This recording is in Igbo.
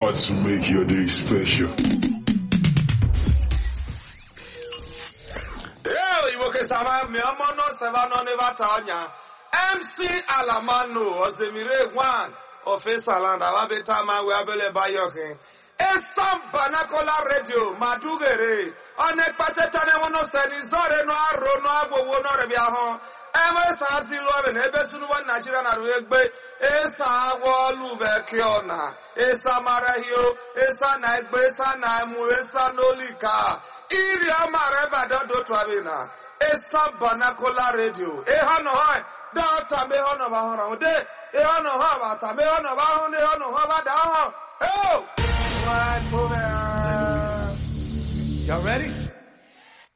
to make your day special. MC Alamano Ozemire one of Esaland Ababetama Wabele Bayoke. Esam Banakola Radio Madugere Onekpatetane wono senizore no aro no agbowo no rebiahon Ewe Sanzilo and Ebesunu Nigeria na Ruegbe Esa Wolu Bekiona Esa Marahio Esa Naigbe Esa Naimu Esa Nolika Iria Mareva Dodo Twabina Esa Banakola Radio Ehano Hoi Data Mehono Bahona De Ehano Habata Mehono Bahone Ehano Habata Oh! Y'all ready?